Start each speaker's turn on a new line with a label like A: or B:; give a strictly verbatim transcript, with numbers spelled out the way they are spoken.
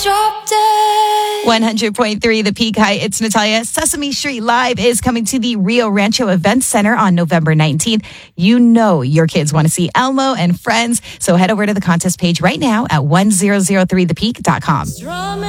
A: Drop dead.
B: one hundred point three The Peak. Hi, it's Natalia. Sesame Street Live is coming to the Rio Rancho Event Center on November nineteenth. You know your kids want to see Elmo and friends, so head over to the contest page right now at one thousand three the peak dot com.